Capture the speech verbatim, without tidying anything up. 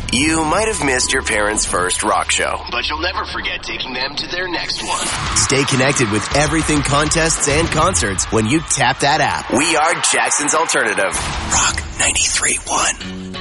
You might have missed your parents' first rock show, but you'll never forget taking them to their next one. Stay connected with everything contests and concerts when you tap that app. We are Jackson's Alternative. Rock ninety-three point one.